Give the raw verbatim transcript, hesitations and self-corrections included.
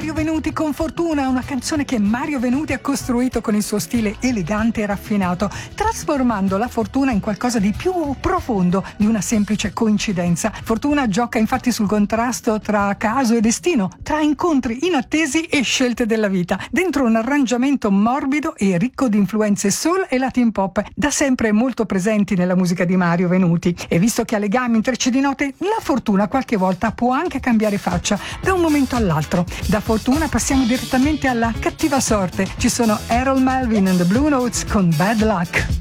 Mario Venuti con Fortuna, una canzone che Mario Venuti ha costruito con il suo stile elegante e raffinato, trasformando la fortuna in qualcosa di più profondo di una semplice coincidenza. Fortuna gioca infatti sul contrasto tra caso e destino, tra incontri inattesi e scelte della vita, dentro un arrangiamento morbido e ricco di influenze soul e latin pop, da sempre molto presenti nella musica di Mario Venuti. E visto che ha legami in trecce di note, la fortuna qualche volta può anche cambiare faccia da un momento all'altro. Da fortuna passiamo direttamente alla cattiva sorte. Ci sono Harold Melvin and the Blue Notes con Bad Luck.